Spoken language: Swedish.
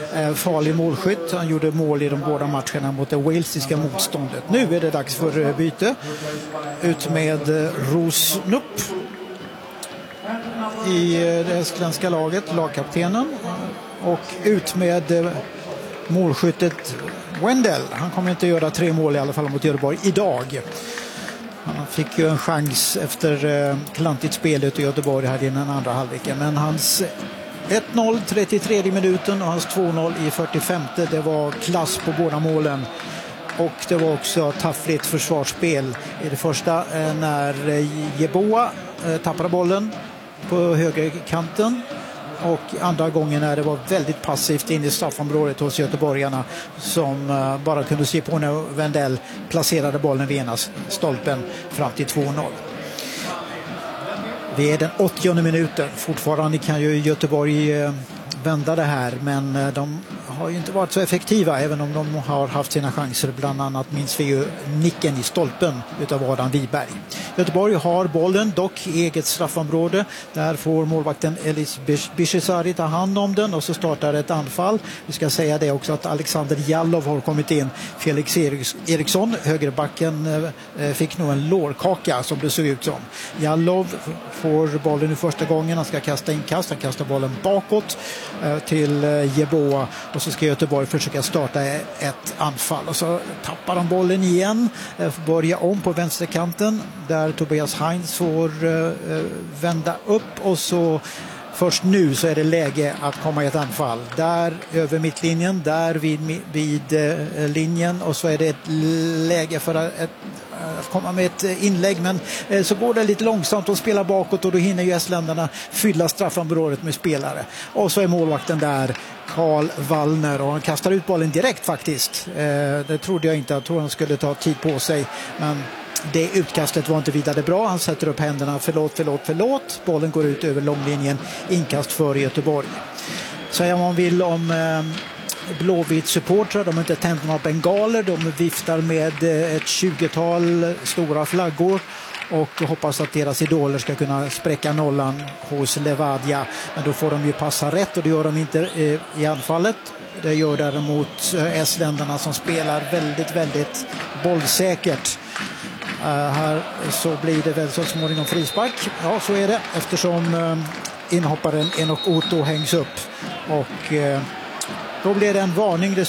farlig målskytt. Han gjorde mål i de båda matcherna mot det walesiska motståndet. Nu är det dags för byte. Ut med Rosnup i det estländska laget, lagkaptenen. Och ut med målskyttet Wendell. Han kommer inte göra 3 mål i alla fall mot Göteborg idag. Han fick ju en chans efter klantigt spelet i Göteborg här i den andra halvleken. Men hans 1-0 33 minuten och hans 2-0 i 45. Det var klass på båda målen. Och det var också taffligt försvarsspel i det första när Jeboa tappade bollen på högerkanten. Och andra gången när det var väldigt passivt in i straffområdet hos göteborgarna som bara kunde se på när Wendell placerade bollen vid ena stolpen fram till 2-0. Det är den 80:e minuten. Fortfarande kan ju Göteborg vända det här, men de har ju inte varit så effektiva även om de har haft sina chanser. Bland annat minns vi ju nicken i stolpen utav Adam Wiberg. Göteborg har bollen, dock i eget straffområde. Där får målvakten Elis Bishesari ta hand om den och så startar ett anfall. Vi ska säga det också att Alexander Jallov har kommit in. Felix Eriksson, högerbacken, fick nog en lårkaka som det såg ut som. Jallov får bollen i första gången. Han ska kasta inkast. Han kastar bollen bakåt till Jeboa och så ska Göteborg försöka starta ett anfall och så tappar de bollen igen, börja om på vänsterkanten där Tobias Heinz får vända upp och så först nu så är det läge att komma i ett anfall där över mittlinjen, där vid linjen och så är det ett läge för att komma med ett inlägg, men så går det lite långsamt och spelar bakåt och då hinner ju estländarna fylla straffområdet med spelare. Och så är målvakten där, Karl Wallner, och han kastar ut bollen direkt faktiskt. Det trodde jag inte, jag tror han skulle ta tid på sig, men det utkastet var inte vidare bra. Han sätter upp händerna, förlåt. Bollen går ut över långlinjen, inkast för Göteborg. Så om man vill om Blåvitt supportrar, de har inte tänt några bengaler, de viftar med ett 20-tal stora flaggor och hoppas att deras idoler ska kunna spräcka nollan hos Levadia, men då får de ju passa rätt och det gör de inte i anfallet. Det gör däremot estländarna som spelar väldigt bollsäkert. Här så blir det väl så småningom frispark. Ja, så är det eftersom inhopparen Enoch Otto hängs upp och då blir det en varning. Det